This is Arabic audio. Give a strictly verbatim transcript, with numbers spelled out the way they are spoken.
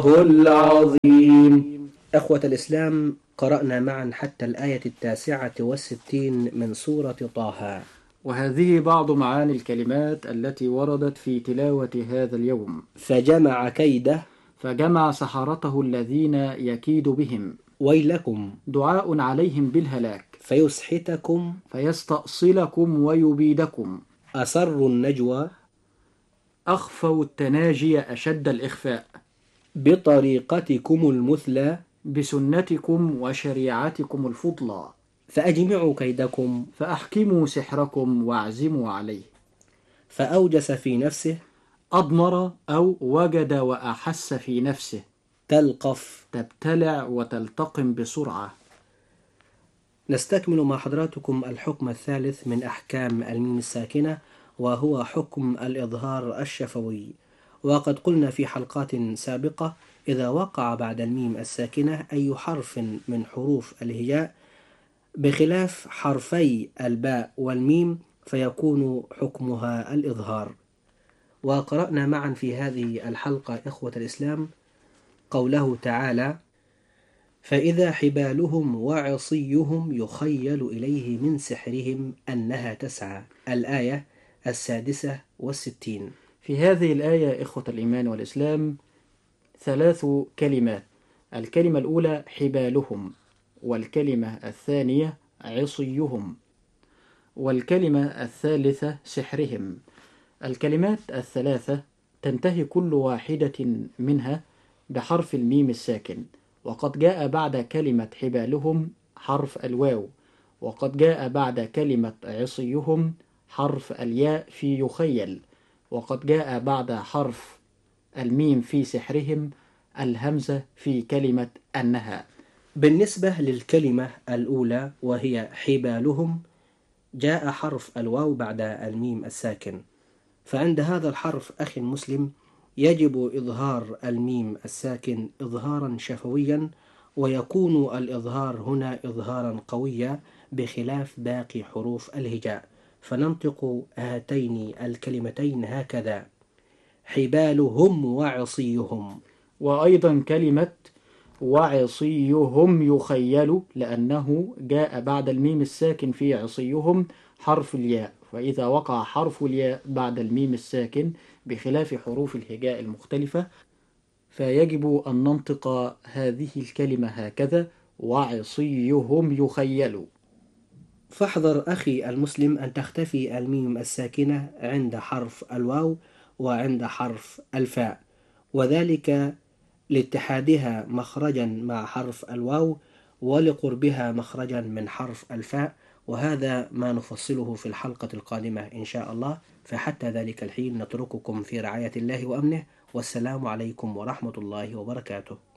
العظيم. أخوة الإسلام، قرأنا معا حتى الآية التاسعة والستين من سورة طه، وهذه بعض معاني الكلمات التي وردت في تلاوة هذا اليوم. فجمع كيده فجمع سحرته الذين يكيد بهم ويلكم دعاء عليهم بالهلاك فيسحتكم فيستأصلكم ويبيدكم. أسروا النجوى أخفوا التناجي أشد الإخفاء بطريقتكم المثلى بسنتكم وشريعتكم الفضلى. فأجمعوا كيدكم فأحكموا سحركم واعزموا عليه. فأوجس في نفسه أضمر أو وجد وأحس في نفسه. تلقف تبتلع وتلتقم بسرعة. نستكمل مع حضراتكم الحكم الثالث من أحكام الميم الساكنة، وهو حكم الإظهار الشفوي. وقد قلنا في حلقات سابقة إذا وقع بعد الميم الساكنة أي حرف من حروف الهجاء بخلاف حرفي الباء والميم فيكون حكمها الإظهار. وقرأنا معا في هذه الحلقة إخوة الإسلام قوله تعالى: فإذا حبالهم وعصيهم يخيل إليه من سحرهم أنها تسعى، الآية السادسة والستين. في هذه الآية إخوة الإيمان والإسلام ثلاث كلمات. الكلمة الأولى حبالهم، والكلمة الثانية عصيهم، والكلمة الثالثة سحرهم. الكلمات الثلاثة تنتهي كل واحدة منها بحرف الميم الساكن، وقد جاء بعد كلمة حبالهم حرف الواو، وقد جاء بعد كلمة عصيهم حرف الياء في يخيل، وقد جاء بعد حرف الميم في سحرهم الهمزة في كلمة أنها. بالنسبة للكلمة الأولى وهي حبالهم جاء حرف الواو بعد الميم الساكن، فعند هذا الحرف أخي المسلم يجب إظهار الميم الساكن إظهارا شفويا، ويكون الإظهار هنا إظهارا قويا بخلاف باقي حروف الهجاء. فننطق هاتين الكلمتين هكذا: حبالهم وعصيهم. وأيضا كلمة وعصيهم يخيل لأنه جاء بعد الميم الساكن في عصيهم حرف الياء، فإذا وقع حرف الياء بعد الميم الساكن بخلاف حروف الهجاء المختلفة فيجب أن ننطق هذه الكلمة هكذا: وعصيهم يخيل. فاحذر أخي المسلم أن تختفي الميم الساكنة عند حرف الواو وعند حرف الفاء، وذلك لاتحادها مخرجا مع حرف الواو ولقربها مخرجا من حرف الفاء، وهذا ما نفصله في الحلقة القادمة إن شاء الله. فحتى ذلك الحين نترككم في رعاية الله وأمنه، والسلام عليكم ورحمة الله وبركاته.